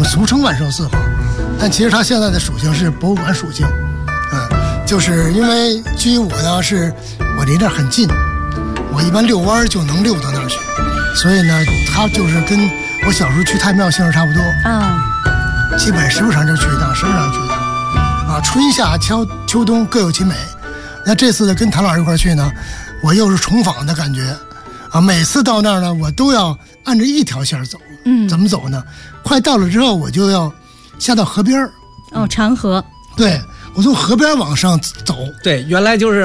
俗称万寿寺话，但其实它现在的属性是博物馆属性。就是因为基于我呢，是我离那儿很近，我一般遛弯就能遛到那儿去，所以呢，它就是跟我小时候去太庙性质差不多基本时不常就去一趟，时不常去一趟春夏秋冬各有其美。那这次呢，跟谭老师一块去呢，我又是重访的感觉每次到那儿呢，我都要按着一条线走。怎么走呢？快到了之后，我就要下到河边长河。 对，我从河边往上走。 对，原来就是